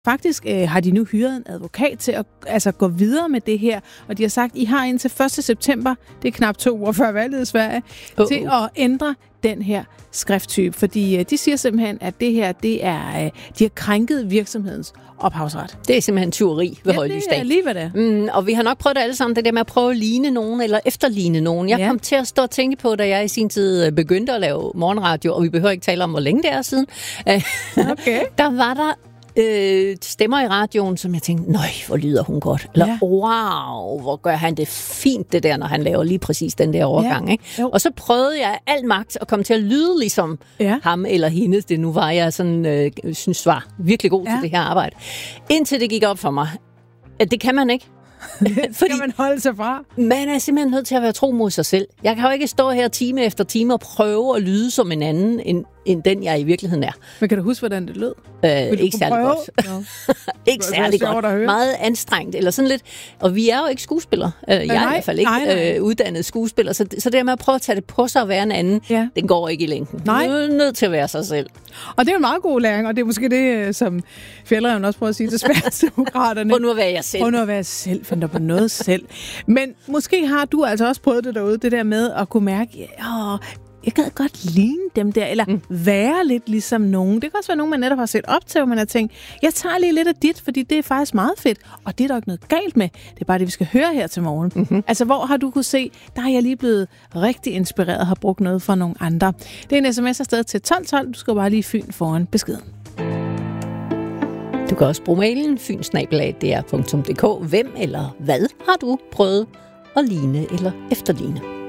Faktisk har de nu hyret en advokat til at gå videre med det her, og de har sagt, I har indtil 1. september, det er knap 2 uger før valget i Sverige, til at ændre den her skrifttype, fordi de siger simpelthen, at det her, de har krænket virksomhedens ophavsret. Det er simpelthen tyveri ved højlysdag. Ja, det er lige, hvad det er. Og vi har nok prøvet det alle sammen, det der med at prøve at ligne nogen, eller efterligne nogen. Jeg kom til at stå og tænke på, da jeg i sin tid begyndte at lave morgenradio, og vi behøver ikke tale om, hvor længe det er siden. Okay. Der var der stemmer i radioen, som jeg tænkte, nøj, hvor lyder hun godt. Eller wow, hvor gør han det fint, det der, når han laver lige præcis den der overgang. Ikke? Og så prøvede jeg alt magt at komme til at lyde ligesom ham eller hende. Det nu var jeg sådan, synes var virkelig god til det her arbejde. Indtil det gik op for mig, at det kan man ikke. Fordi man holde sig fra? Man er simpelthen nødt til at være tro mod sig selv. Jeg kan jo ikke stå her time efter time og prøve at lyde som en anden, end den, jeg i virkeligheden er. Men kan du huske, hvordan det lød? Ikke særlig godt. Ikke særlig godt. Meget anstrengt, eller sådan lidt. Og vi er jo ikke skuespillere. Jeg er i hvert fald ikke uddannet skuespiller. Så det der med at prøve at tage det på sig og være en anden, den går ikke i længden. Nej. Du er nødt til at være sig selv. Og det er en meget god læring, og det er måske det, som Fjällräven også prøver at sige til Sverigesdemokraterne. Prøv nu at være jer selv. Prøv nu at være selv. Find dig på noget selv. Men måske har du altså også prøvet det derude, det der med at kunne mærke, jeg gad godt ligne dem der, eller være lidt ligesom nogen. Det kan også være nogen, man netop har set op til, hvor man har tænkt, jeg tager lige lidt af dit, fordi det er faktisk meget fedt, og det er der ikke noget galt med. Det er bare det, vi skal høre her til morgen. Mm-hmm. Altså, hvor har du kunne se, der er jeg lige blevet rigtig inspireret og har brugt noget for nogle andre. Det er en sms afsted til 1212. Du skal bare lige Fyn foran beskeden. Du kan også bruge mailen fyn@dr.dk. Hvem eller hvad har du prøvet at ligne eller efterligne?